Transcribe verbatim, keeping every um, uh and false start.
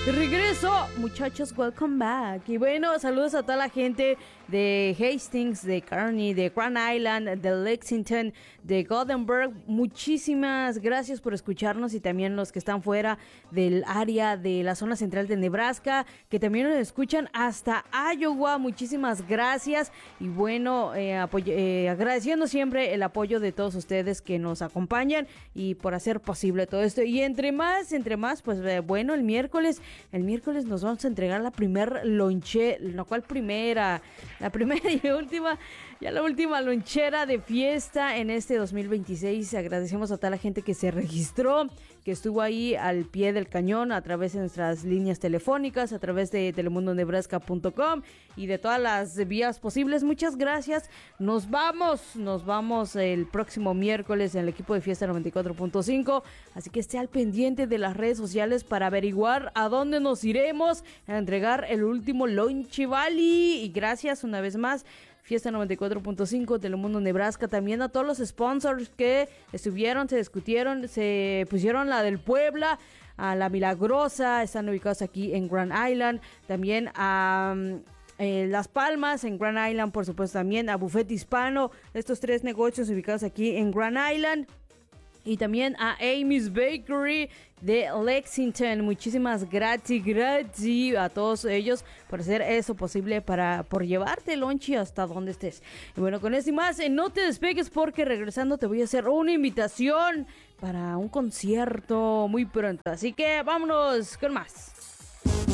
De regreso, muchachos, welcome back. Y bueno, saludos a toda la gente de Hastings, de Kearney, de Grand Island, de Lexington, de Gothenburg. Muchísimas gracias por escucharnos, y también los que están fuera del área de la zona central de Nebraska, que también nos escuchan hasta Iowa. Muchísimas gracias. Y bueno, eh, apoy- eh, agradeciendo siempre el apoyo de todos ustedes que nos acompañan y por hacer posible todo esto. Y entre más, entre más, pues eh, bueno, el miércoles... El miércoles nos vamos a entregar la primer lonche, la cual primera, la primera y última, ya la última lonchera de fiesta en este dos mil veintiséis. Agradecemos a toda la gente que se registró, que estuvo ahí al pie del cañón a través de nuestras líneas telefónicas, a través de telemundo nebraska punto com y de todas las vías posibles. Muchas gracias. Nos vamos, nos vamos el próximo miércoles en el equipo de Fiesta noventa y cuatro punto cinco. Así que esté al pendiente de las redes sociales para averiguar a dónde nos iremos a entregar el último Lonche Valley. Y gracias una vez más, Fiesta noventa y cuatro punto cinco, Telemundo Nebraska, también a todos los sponsors que estuvieron, se discutieron, se pusieron la del Puebla, a la Milagrosa, están ubicados aquí en Grand Island, también a... Eh, Las Palmas en Grand Island, por supuesto, también a Buffet Hispano, estos tres negocios ubicados aquí en Grand Island. Y también a Amy's Bakery de Lexington. Muchísimas gracias, gracias a todos ellos por hacer eso posible, para por llevarte el lonche hasta donde estés. Y bueno, con esto y más, eh, no te despegues, porque regresando te voy a hacer una invitación para un concierto muy pronto. Así que vámonos con más.